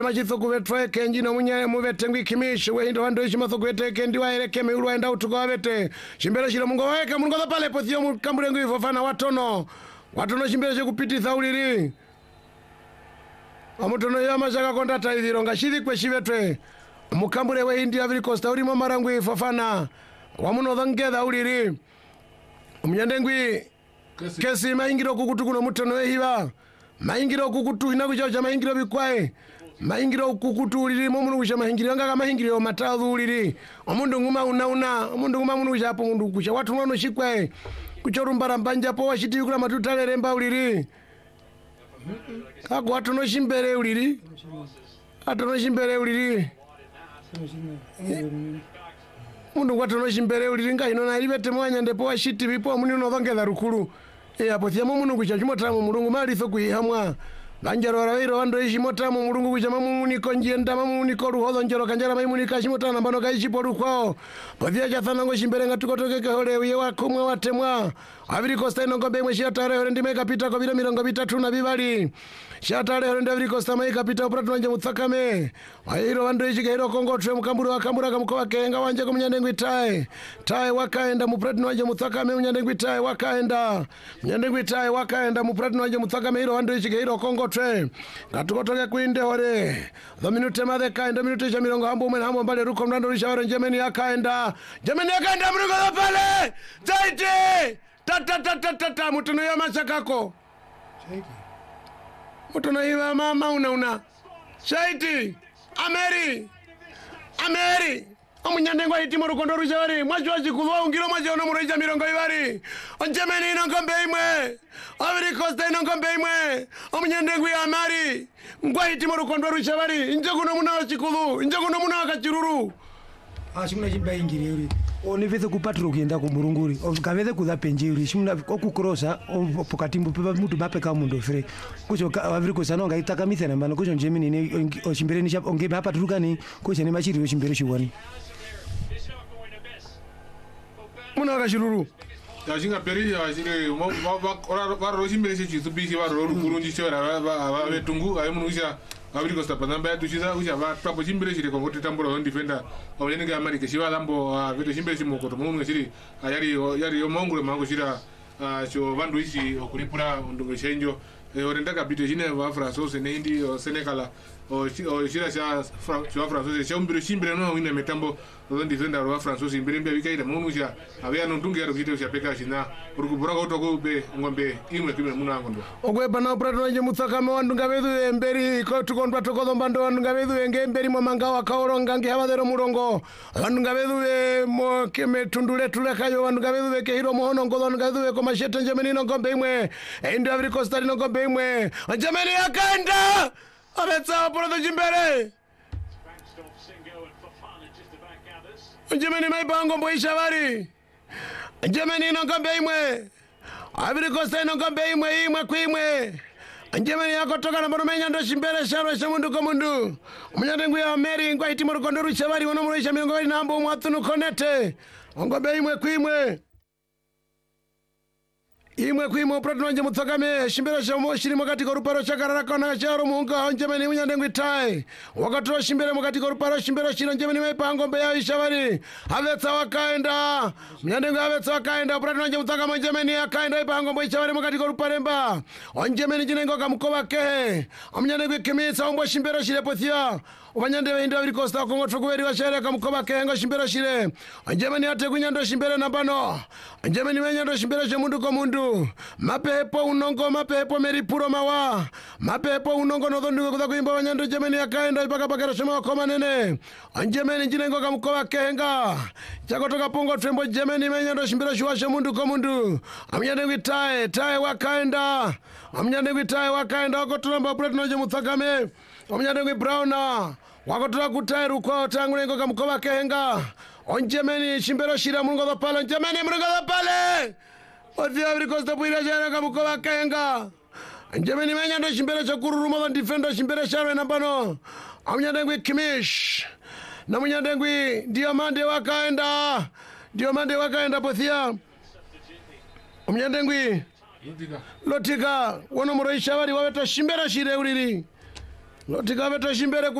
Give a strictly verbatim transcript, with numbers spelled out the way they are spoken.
machithuku vetwe kenji na munyaye muvete ngwikimishi weindo wando ishi mathuku vete kendi waereke meulu waenda utuko wavete shimbele shila mungo waeka mungo za pale pothio mkambure ngwi fofana watono watono shimbele shi kupiti thauliri amutono ya mashaka konda taithiro ngashidi kwe shivetwe mukambure we India vili kosta uri mamarangwi fofana wamuno dhangedha uliri umunyandengwi kesi maingiro kukutu kuna mutono we hiva maingiro kukutu inakuchocha maingiro bikwae maingiro kukutu uliri mumunu kusha maingiro ngaka maingiro matadhu uliri omundu nguma una una omundu nguma munu kusha hapo mundu kusha watu nono shikwae kuchorumbara mbanja po washiti yukula matutale remba uliri kako watu no shimbere uliri watu no shimbere uliri mundu watu no shimbere uliri nga inona ilibete mwanya ndepo washiti bipo muni unodhongeza rukuru e apothia mumunu kusha chimotamu mulungu mali thoku ihamwa Banjaro rawiro wando ishi motamu mulungu kusha mamuni konjienda mamuni koru hodho njoro kanjara maimuni kashi motana mbano kaishi poru kwao pothia jathana ngo shimberenga tukotoke kahore uye wakumwa watemwa aviri kosta ino ngombe mwe shiatare hore ndime kapita kwa vila mirongo bitatu na bibali shiatare hore ndaviri kosta mai kapita upratu wanje muthakame wairo wando ishi kahiro kongo tue mkamburu wakambura kamukowa kenga wanje kumnyandengu tae tae wakaenda mupratu wanje muthakame mnyandengu tae wakaenda mnyandengu tae wakaenda mupratu wanje muthakame hiro wando ishi kahiro kongo tue ngatukotoke kuinde hore dho minute madhe kaenda minute cha mirongo hambu umene hambu mbale ruko mnando risha hore njemeni yakaenda njemeni yakaenda mrugo dho pale zaiti tata tata tata mutono ya machakako shaiti mutono hiva mama una una shaiti ameri ameri omunyandengo iti murukondo rushawari mwajwa chikudwa ungiro mwajwa ono mureja mirongo ivari onjemeni ino ngombe imwe aviri kosta ino ngombe imwe omunyandengo ya amari ngwa iti murukondo rushawari inje kuno muna chikudu inje kuno muna kachiruru ashimuna chimba ingiri yuri oniveze kupatro kuenda kumurunguri okaveze kuza penjiri shimuna okukrosa pokatimbu pepa mutu mapeka mundo fre kucho aviri kosano ngaitaka mithana mano kucho njemini ni ochimbere ni onge mapatrukani kucho ni machiri ochimbere shiwani muna kachiruru Tajinga peri ya jire ora ora rojimbere se chitubishi wa ro kurunji chora va vetungu ayi munusha aviri kosta panamba tuchiza ucha va papo chimbere chire kongo tambura on defender oyenga amerika shiva lambo veto chimbere chimoko to mungu chiri ayari yari omongule mango chira cho vandu ichi okulipura ndungo chenjo orenda kapito chine va francois ne indi Senegal o chira cha cha francois cha umbiro chimbere no wina metambo on defender wa francois imbere mbe bikaida munusha avya no ndunge yaro kito cha peka china urukubura ko toko be ngombe imwe kimwe munango ndo ogweba na prato nje muthakame wandunga vedu emberi ko tukondwa tokodo mbando wandunga vedu enge emberi mo mangawa kaoronga nge havadero murongo wandunga vedu mo keme tundule tule kayo wandunga vedu ke hiro mohono ngodo wandunga vedu ko mashete njemeni no ngombe imwe endo avri costa no ngombe imwe njemeni yakanda ametsa proto jimbere njemeni maibango mboishavari njemeni no ngombe imwe aviri kosta ino ngombe imwe imwe kuimwe njemeni yako toka na mbarumenya ndo shimbele sharo shamundu komundu munyandengu ya meri ngwa iti murukondo ruchavari wono murisha milongo wali nambu mwatunu konete ngombe imwe kuimwe imwe kuimwe upratu wanje muthakame shimbele shamo shiri mwakati koruparo chakarara kona charo munga njemeni munyandengu itai wakatoa shimbele mwakati koruparo shimbele shiro njemeni maipa ngombe ya ishavari havetsa wakaenda munyandengu havetsa wakaenda upratu wanje muthakame njemeni yakaenda ipa ngombe ishavari mwakati koruparemba onjemeni jinengo kamukoba kehe munyandengu ikimisa umbo shimbele shire pothia ubanyande wendo aviri kosta kongo tukuveri washere kamukoba kehe ngo shimbele shire onjemeni ate kunyando shimbele nambano onjemeni wenyando shimbele shemundu komundu mapepo unongo mapepo meripuro mawa mapepo unongo nodhonduwe kutha kuimba wanyando jemeni yakaenda ipaka pakera shema wakoma nene anjemeni njinengo kamukowa kenga chako toka pongo trembo jemeni menyando shimbira shuwashe mundu komundu amnyande witae tae wakaenda amnyande witae wakaenda wakotulamba upretu noje muthakame amnyande wibrauna wakotula kutae rukwao tangu nengo kamukowa kenga onjemeni shimbero shira mungo dho pale onjemeni mungo dho pale Othi aviri kosta puira jana kamukowa kenga njemeni menyando shimbero chakururuma dho defendo shimbero sharwe nambano amnyande kimish na munyandengwi diamande wakaenda diamande wakaenda pothia umnyandengwi lotika wono muroisha bari wabeta shimbera shire uriri loti kaveta chimbere